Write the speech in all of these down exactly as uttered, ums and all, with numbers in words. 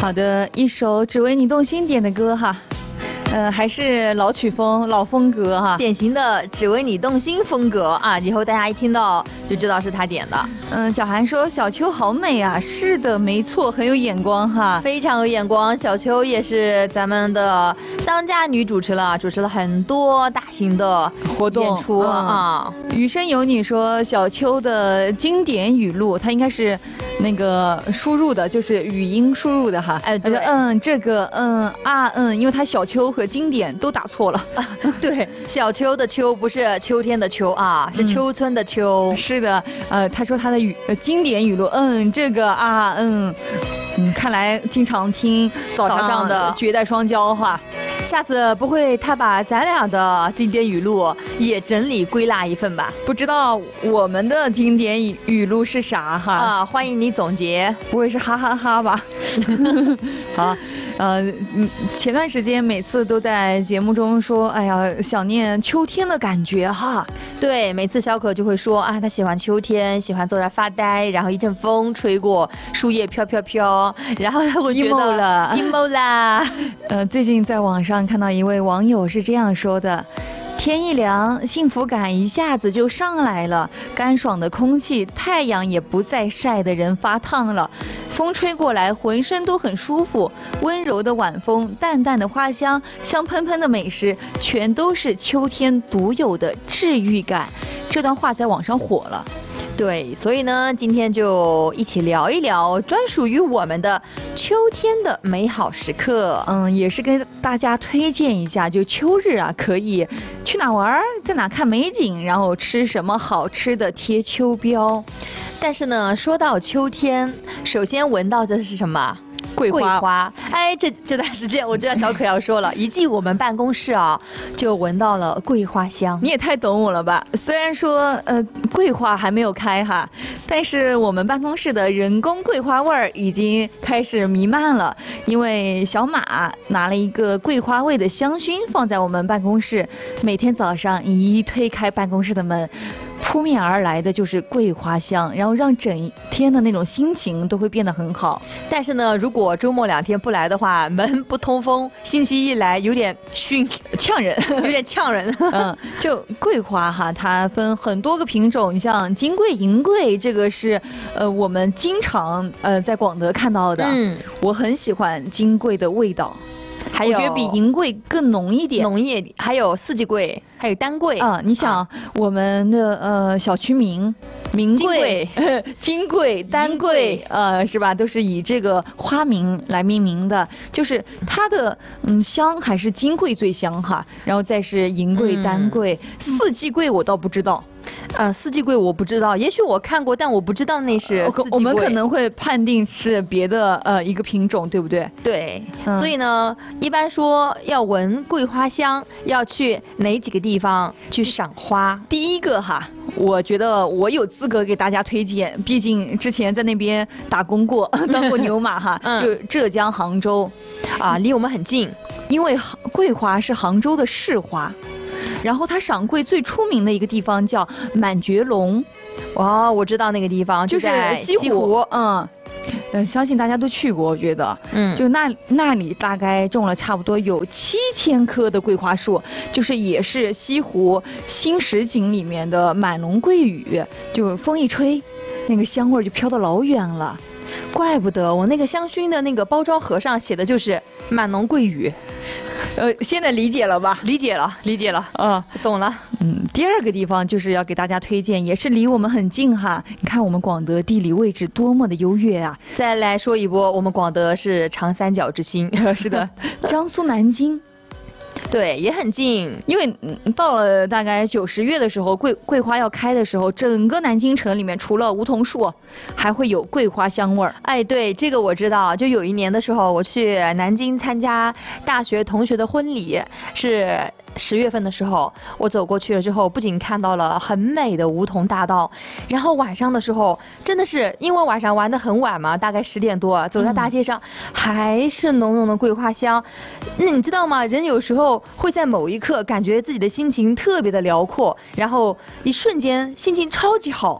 好的，一首只为你动心点的歌哈。呃，还是老曲风、老风格哈， 典型的只为你动心风格啊！以后大家一听到就知道是他点的。 嗯，小韩说小秋好美啊，是的，没错，很有眼光哈， 非常有眼光。小秋也是咱们的当家女主持了，主持了很多大型的活动演出、嗯、啊。 余生有你说小秋的经典语录，它应该是那个输入的，就是语音输入的哈。 哎，对， 嗯，这个，嗯啊，嗯，因为他小秋和经典都打错了。 对，小秋的秋不是秋天的秋啊，是秋村的秋。 嗯、是的，呃，他说他的语、呃、经典语录，嗯，这个啊，嗯，嗯，看来经常听早上的绝代双骄哈。 下次不会他把咱俩的经典语录也整理归纳一份吧？ 不知道我们的经典语语录是啥哈？ 啊，欢迎你总结， 不会是哈哈哈吧？好。呃，前段时间每次都在节目中说，哎呀，想念秋天的感觉哈。 对，每次小可就会说啊，他喜欢秋天，喜欢坐在发呆，然后一阵风吹过，树叶飘飘飘，然后他会觉得 emo 了 emo 啦。 呃，最近在网上看到一位网友是这样说的。天一凉，幸福感一下子就上来了，干爽的空气，太阳也不再晒得人发烫了，风吹过来，浑身都很舒服，温柔的晚风，淡淡的花香，香喷喷的美食，全都是秋天独有的治愈感。这段话在网上火了。 对，所以呢，今天就一起聊一聊专属于我们的秋天的美好时刻。 嗯，也是跟大家推荐一下，就秋日啊，可以去哪玩，在哪看美景，然后吃什么好吃的贴秋膘。 但是呢，说到秋天，首先闻到的是什么？ 桂花， 桂花，哎，这这段时间我知道小可要说了，一进我们办公室啊，就闻到了桂花香。 你也太懂我了吧！虽然说呃桂花还没有开哈，但是我们办公室的人工桂花味儿已经开始弥漫了。因为小马拿了一个桂花味的香薰放在我们办公室，每天早上一推开办公室的门，扑面而来的就是桂花香，然后让整天的那种心情都会变得很好。 但是呢，如果周末两天不来的话，门不通风，星期一来有点熏呛人， 有点呛人。 嗯，就桂花哈，它分很多个品种，你像金桂、银桂，这个是呃我们经常呃在广德看到的。 嗯， 我很喜欢金桂的味道。 还有我觉得比银桂更浓一点， 浓一点。还有四季桂，还有丹桂啊、呃！你想、啊、我们的呃小区名名桂、金桂、丹桂，呃，是吧？都是以这个花名来命名的。就是它的嗯香还是金桂最香哈，然后再是银桂、嗯、丹桂、四季桂，我倒不知道。 呃，四季桂我不知道，也许我看过，但我不知道那是四季桂。 我们可能会判定是别的呃一个品种，对不对？ 对，嗯、所以呢，一般说要闻桂花香，要去哪几个地方去赏花？ 第一个哈，我觉得我有资格给大家推荐，毕竟之前在那边打工过，当过牛马哈，嗯、就浙江杭州， 啊，离我们很近， 因为桂花是杭州的市花。然后它赏桂最出名的一个地方叫满觉龙， 哇，我知道那个地方， 就是西湖，西湖嗯，呃，相信大家都去过，我觉得，嗯，就那那里大概种了差不多有七千棵的桂花树，就是也是西湖新石景里面的满龙桂雨，就风一吹，那个香味就飘到老远了。 怪不得我那个香薰的那个包装盒上写的就是满龙桂雨。 呃，现在理解了吧？ 理解了，理解了， 嗯， 懂了。 嗯，第二个地方就是要给大家推荐，也是离我们很近哈。你看我们广德地理位置多么的优越啊！ 再来说一波，我们广德是长三角之星， 是的，江苏南京。 对，也很近， 因为到了大概九十月的时候，桂桂花要开的时候，整个南京城里面除了梧桐树，还会有桂花香味儿。 哎，对，这个我知道。就有一年的时候，我去南京参加大学同学的婚礼，是十月份的时候，我走过去了之后，不仅看到了很美的梧桐大道，然后晚上的时候，真的是因为晚上玩得很晚嘛，大概十点多，走在大街上，嗯、还是浓浓的桂花香。那你知道吗？人有时候会在某一刻感觉自己的心情特别的辽阔，然后一瞬间心情超级好。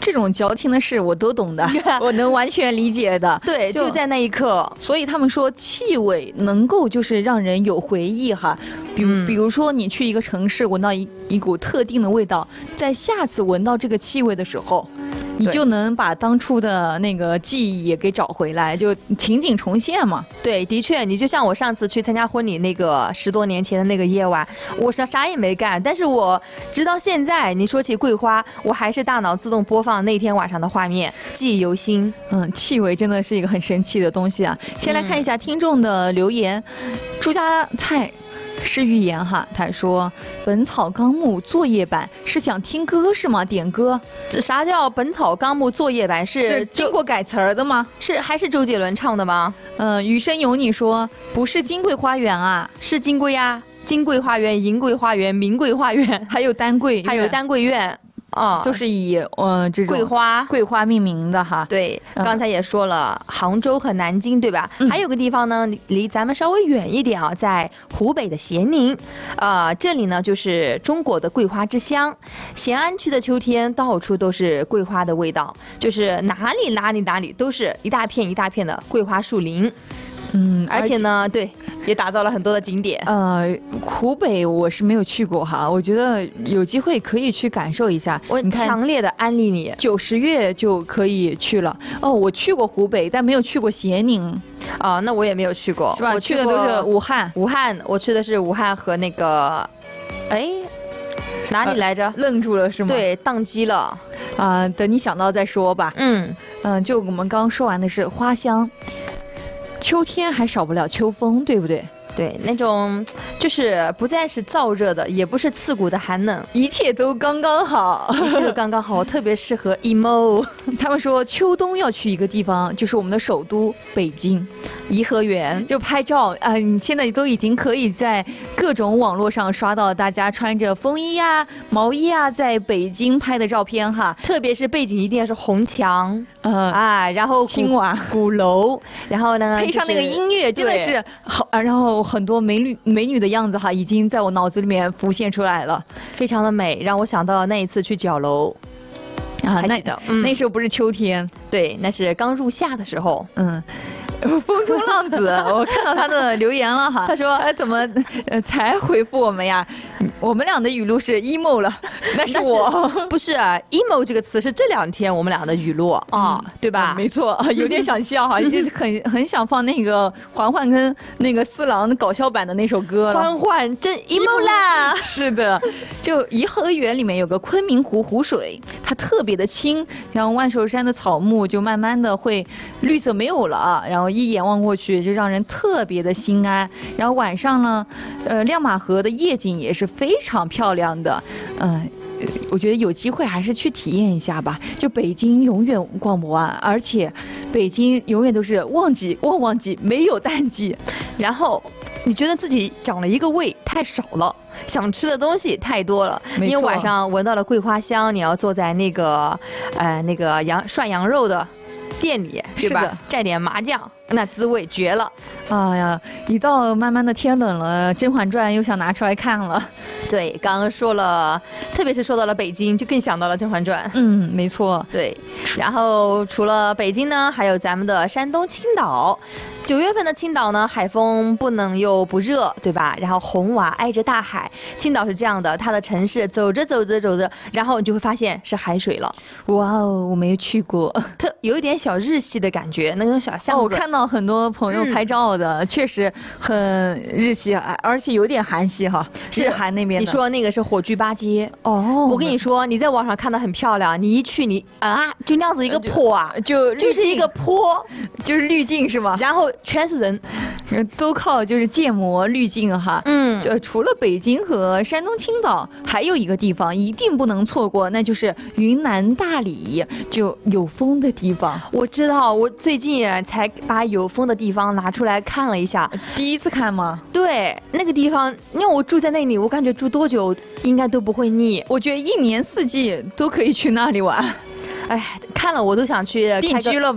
这种矫情的事我都懂的，我能完全理解的。 对，就在那一刻。 所以他们说气味能够就是让人有回忆哈，比如、嗯、比如说你去一个城市闻到一一股特定的味道，在下次闻到这个气味的时候，你就能把当初的那个记忆也给找回来，就情景重现嘛。 对，的确，你就像我上次去参加婚礼那个十多年前的那个夜晚，我啥啥也没干，但是我直到现在，你说起桂花，我还是大脑自动播放那天晚上的画面，记忆犹新。 嗯，气味真的是一个很神奇的东西啊。先来看一下听众的留言，嗯、朱家菜。是预言哈，他说《本草纲目》作业版是想听歌是吗？点歌？ 这啥叫《本草纲目》作业版？是是经过改词儿的吗？ 是还是周杰伦唱的吗？ 嗯、呃，余生有你说不是金桂花园啊， 是金桂呀，金桂花园、银桂花园、名桂花园， 还有丹桂， 还有丹桂院。 啊、哦，都是以呃这种桂花桂花命名的哈。 对，嗯、刚才也说了，杭州和南京，对吧？嗯、还有个地方呢，离咱们稍微远一点啊，在湖北的咸宁，啊、呃，这里呢就是中国的桂花之乡。咸安区的秋天到处都是桂花的味道，就是哪里哪里哪里都是一大片一大片的桂花树林。嗯，而且呢，对，也打造了很多的景点。 呃，湖北我是没有去过哈，我觉得有机会可以去感受一下。 我强烈的安利你， 九十月就可以去了。哦，我去过湖北，但没有去过咸宁。 啊、呃，那我也没有去过， 是吧？ 我去的都是武汉， 武汉，我去的是武汉和那个，哎，哪里来着？呃、 愣住了是吗？ 对，宕机了。 啊、呃，等你想到再说吧。 嗯嗯、呃，就我们刚说完的是花香。秋天还少不了秋风，对不对？ 对，那种就是不再是燥热的，也不是刺骨的寒冷， 一切都刚刚好， 一切都刚刚好，特别适合 emo。 他们说秋冬要去一个地方，就是我们的首都北京颐和园， 就拍照啊、呃！你现在都已经可以在各种网络上刷到大家穿着风衣啊、毛衣啊，在北京拍的照片哈。 特别是背景一定要是红墙， 呃啊，然后青瓦鼓楼，然后呢配上那个音乐，真的是好啊，然后。很多美女美女的样子哈，已经在我脑子里面浮现出来了， 非常的美，让我想到了那一次去角楼啊，那、嗯、那时候不是秋天， 对，那是刚入夏的时候， 嗯。风中浪子，我看到他的留言了哈。 他说：“ 哎，怎么呃才回复我们呀？我们俩的语录是 emo 了，那是我不是、啊、emo 这个词是这两天我们俩的语录啊、嗯，对吧？ 嗯、没错，有点想笑哈，很很想放那个环环跟那个四郎搞笑版的那首歌了。 环环真 emo 啦， 是的，就颐和园里面有个昆明湖湖水，它特别的清，然后万寿山的草木就慢慢的会绿色没有了，然后。”一眼望过去就让人特别的心安，然后晚上呢，呃，亮马河的夜景也是非常漂亮的，嗯、呃，我觉得有机会还是去体验一下吧。就北京永远逛不完，而且北京永远都是旺季旺旺季，没有淡季。 然后你觉得自己长了一个胃太少了，想吃的东西太多了，因为晚上闻到了桂花香，你要坐在那个呃那个羊涮羊肉的店里，对吧？蘸点麻酱，那滋味绝了。 哎呀，一到慢慢的天冷了，《甄嬛传》又想拿出来看了。 对，刚刚说了，特别是说到了北京，就更想到了《甄嬛传》。 嗯，没错。 对，然后除了北京呢，还有咱们的山东青岛。九月份的青岛呢，海风不冷又不热，对吧？然后红瓦挨着大海，青岛是这样的，它的城市走着走着走着，然后你就会发现是海水了。 哇哦，我没去过， 特有一点小日系的感觉，那种小巷子。 哦，我看到很多朋友拍照的，嗯、确实很日系，而且有点韩系哈，日韩那边的。 你说那个是火炬八街哦， 我跟你说，你在网上看的很漂亮，你一去你啊，就那样子一个坡啊， 就就是一个坡， 就是滤镜是吗？ 然后全是人， 都靠就是建模滤镜哈。 嗯， 就除了北京和山东青岛，还有一个地方一定不能错过，那就是云南大理，就有风的地方。 我知道，我最近才把有风的地方拿出来看了一下。 第一次看吗？ 对，那个地方，因为我住在那里，我感觉住多久应该都不会腻。 我觉得一年四季都可以去那里玩。 哎，看了我都想去定居了吧，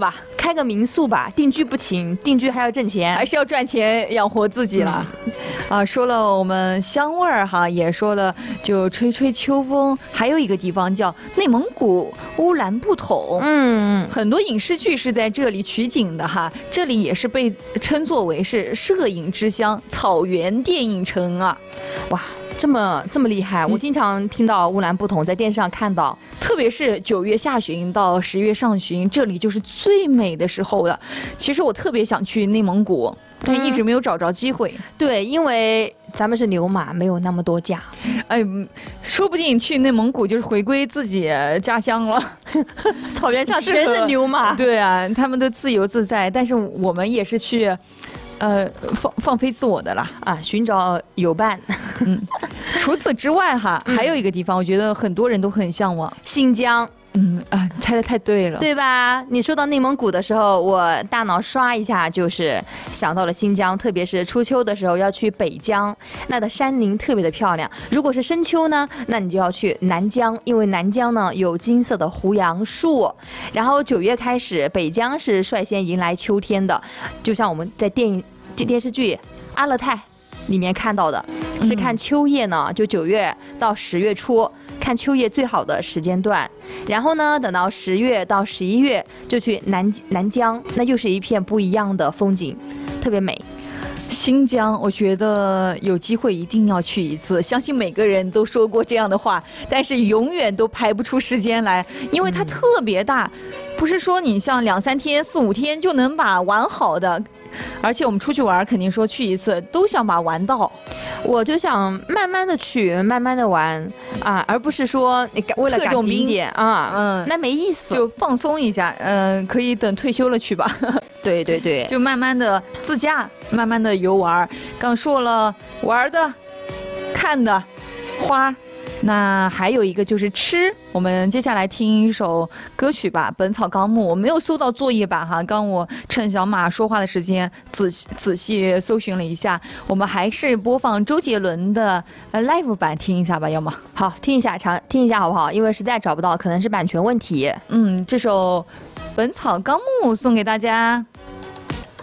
开个民宿吧，定居不请，定居还要挣钱， 还是要赚钱养活自己了。嗯啊，说了我们香味儿哈，也说了就吹吹秋风，还有一个地方叫内蒙古乌兰布统， 嗯， 很多影视剧是在这里取景的哈，这里也是被称作为是摄影之乡、草原电影城啊， 哇。这么这么厉害，我经常听到乌兰布统，在电视上看到， 特别是九月下旬到十月上旬，这里就是最美的时候了。其实我特别想去内蒙古，但一直没有找着机会。 嗯、对，因为咱们是牛马，没有那么多假。 哎，说不定去内蒙古就是回归自己家乡了。 草原上全是牛马。 对啊，他们都自由自在，但是我们也是去。呃，放放飞自我的啦啊，寻找友伴。 嗯，除此之外哈，嗯、还有一个地方，我觉得很多人都很向往， 新疆。 嗯啊，猜得太对了， 对吧？你说到内蒙古的时候，我大脑刷一下就是想到了新疆，特别是初秋的时候要去北疆，那的山林特别的漂亮。如果是深秋呢，那你就要去南疆，因为南疆呢有金色的胡杨树。然后九月开始，北疆是率先迎来秋天的，就像我们在电影、电视剧《阿勒泰》里面看到的，是看秋叶呢，就九月到十月初。看秋叶最好的时间段，然后呢，等到十月到十一月就去南南疆，那又是一片不一样的风景，特别美。 新疆，我觉得有机会一定要去一次。相信每个人都说过这样的话，但是永远都排不出时间来，因为它特别大，不是说你像两三天、四五天就能把玩好的。而且我们出去玩，肯定说去一次都想把玩到。 我就想慢慢的去，慢慢的玩啊，而不是说你为了赶景点啊，嗯，那没意思。 就放松一下，嗯、呃，可以等退休了去吧。 对对对， 就慢慢的自驾，慢慢的游玩。刚说了玩的、看的、花。那还有一个就是吃，我们接下来听一首歌曲吧，《本草纲目》。我没有搜到作业版哈，刚我趁小马说话的时间仔细仔细搜寻了一下，我们还是播放周杰伦的呃 live 版听一下吧，要吗？ 好，听一下，尝听一下好不好？因为实在找不到，可能是版权问题。 嗯，这首《本草纲目》送给大家。